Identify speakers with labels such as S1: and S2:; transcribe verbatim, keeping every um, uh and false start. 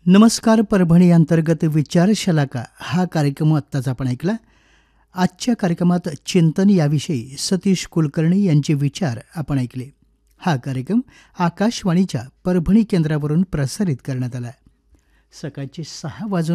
S1: नमस्कार. परभणी अंतर्गत विचारशलाका हा कार्यक्रम आत्ताच आपण ऐकला. आजच्या कार्यक्रमात चिंतन याविषयी सतीश कुलकर्णी यांचे विचार आपण ऐकले. हा कार्यक्रम आकाशवाणीच्या परभणी केंद्रावरून प्रसारित करण्यात आला. सकाळचे सहा वाजून